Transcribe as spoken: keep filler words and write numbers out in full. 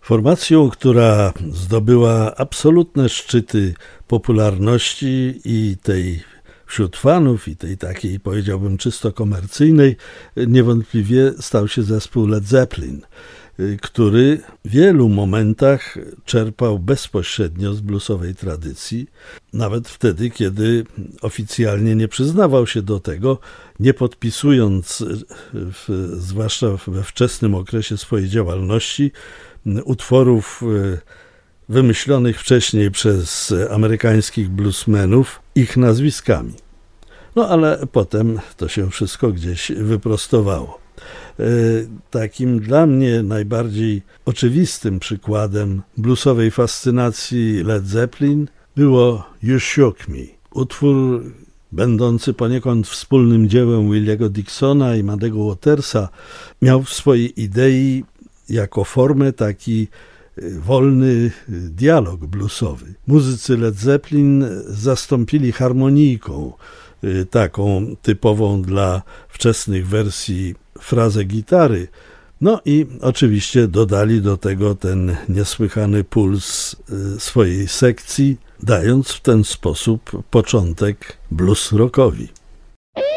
Formacją, która zdobyła absolutne szczyty popularności i tej wśród fanów, i tej takiej, powiedziałbym, czysto komercyjnej, niewątpliwie stał się zespół Led Zeppelin, który w wielu momentach czerpał bezpośrednio z bluesowej tradycji, nawet wtedy, kiedy oficjalnie nie przyznawał się do tego, nie podpisując, w, zwłaszcza we wczesnym okresie swojej działalności, utworów wymyślonych wcześniej przez amerykańskich bluesmenów ich nazwiskami. No ale potem to się wszystko gdzieś wyprostowało. Takim dla mnie najbardziej oczywistym przykładem bluesowej fascynacji Led Zeppelin było You Shook Me. Utwór będący poniekąd wspólnym dziełem Williego Dixona i Muddego Watersa miał w swojej idei jako formę taki wolny dialog bluesowy. Muzycy Led Zeppelin zastąpili harmonijką, taką typową dla wczesnych wersji, frazę gitary, no i oczywiście dodali do tego ten niesłychany puls swojej sekcji, dając w ten sposób początek blues rockowi.